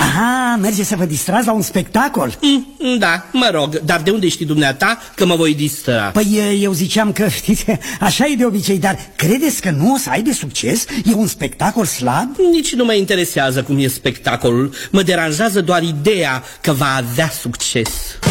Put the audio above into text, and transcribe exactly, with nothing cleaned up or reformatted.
Aha, merge să vă distrați la un spectacol? Mm, da, mă rog, dar de unde știi dumneata că mă voi distra? Păi eu ziceam că, știți, așa e de obicei, dar credeți că nu o să aibă succes? E un spectacol slab? Nici nu mă interesează cum e spectacolul. Mă deranjează doar ideea că va avea succes.